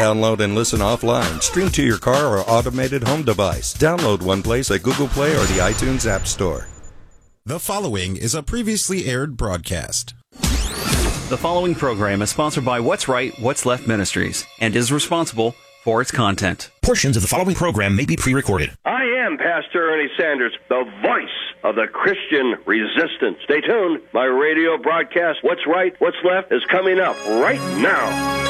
Download and listen offline. Stream to your car or automated home device. Download One Place at Google Play or the iTunes App Store. The following is a previously aired broadcast. The following program is sponsored by What's Right, What's Left Ministries and is responsible for its content. Portions of the following program may be pre-recorded. I am Pastor Ernie Sanders, the voice of the Christian resistance. Stay tuned. My radio broadcast, What's Right, What's Left, is coming up right now.